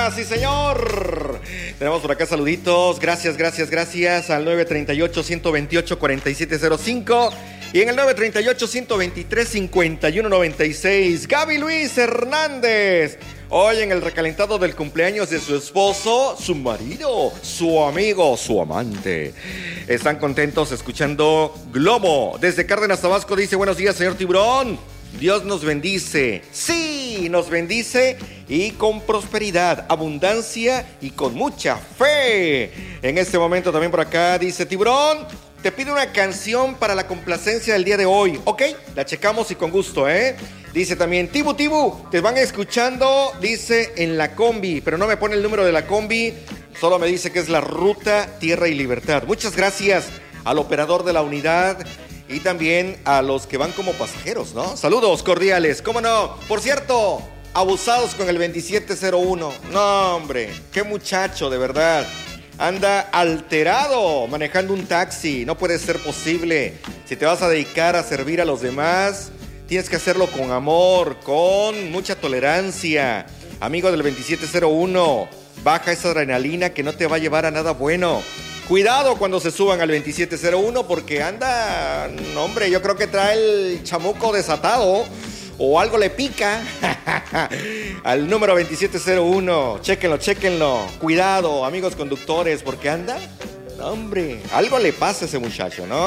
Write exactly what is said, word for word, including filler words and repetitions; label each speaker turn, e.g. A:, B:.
A: mañana, sí señor. Tenemos por acá saluditos, gracias, gracias, gracias al nueve tres ocho, uno dos ocho, cuatro siete cero cinco y en el nueve tres ocho, uno dos tres, cinco uno nueve seis. Gaby Luis Hernández, hoy en el recalentado del cumpleaños de su esposo, su marido, su amigo, su amante. Están contentos escuchando Globo. Desde Cárdenas, Tabasco, dice: buenos días, señor Tiburón. Dios nos bendice. Sí, nos bendice y con prosperidad, abundancia y con mucha fe. En este momento también por acá dice: Tiburón, te pido una canción para la complacencia del día de hoy. Ok, la checamos y con gusto, ¿eh? Dice también: Tibu, Tibu, te van escuchando, dice, en la combi, pero no me pone el número de la combi, solo me dice que es la ruta Tierra y Libertad. Muchas gracias al operador de la unidad y también a los que van como pasajeros, ¿no? Saludos cordiales, ¿cómo no? Por cierto, abusados con el veintisiete cero uno. No, hombre, qué muchacho, de verdad. Anda alterado manejando un taxi. No puede ser posible. Si te vas a dedicar a servir a los demás, tienes que hacerlo con amor, con mucha tolerancia. Amigo del veintisiete cero uno, baja esa adrenalina que no te va a llevar a nada bueno. Cuidado cuando se suban al veintisiete cero uno porque anda, hombre, yo creo que trae el chamuco desatado o algo le pica. Al número veintisiete cero uno, chéquenlo, chéquenlo. Cuidado, amigos conductores, porque anda, hombre, algo le pasa a ese muchacho, ¿no?